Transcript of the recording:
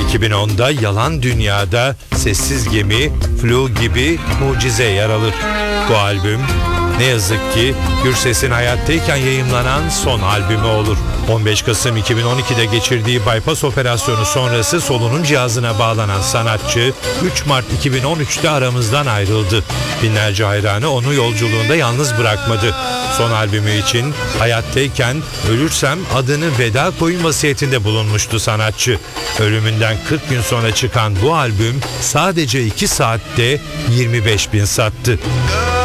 2010'da Yalan Dünya'da Sessiz Gemi, Flu gibi Mucize yer alır. Bu albüm ne yazık ki Gürses'in hayattayken yayımlanan son albümü olur. 15 Kasım 2012'de geçirdiği bypass operasyonu sonrası solunum cihazına bağlanan sanatçı 3 Mart 2013'te aramızdan ayrıldı. Binlerce hayranı onu yolculuğunda yalnız bırakmadı. Son albümü için hayattayken ölürsem adını veda koyun vasiyetinde bulunmuştu sanatçı. Ölümünden 40 gün sonra çıkan bu albüm sadece 2 saatte 25.000 sattı.